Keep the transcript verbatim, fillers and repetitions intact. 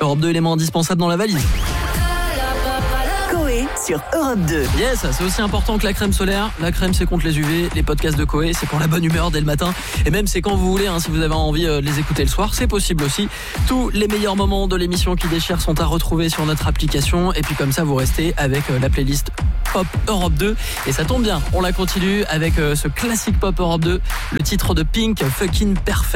Europe deux, élément indispensable dans la valise. Coé sur Europe deux. Yes, c'est aussi important que la crème solaire. La crème, c'est contre les U V. Les podcasts de Coé, c'est pour la bonne humeur dès le matin. Et même, c'est quand vous voulez, hein, si vous avez envie de les écouter le soir, c'est possible aussi. Tous les meilleurs moments de l'émission qui déchire sont à retrouver sur notre application. Et puis comme ça, vous restez avec la playlist Pop Europe deux. Et ça tombe bien, on la continue avec ce classique Pop Europe deux. Le titre de Pink, Fucking Perfect.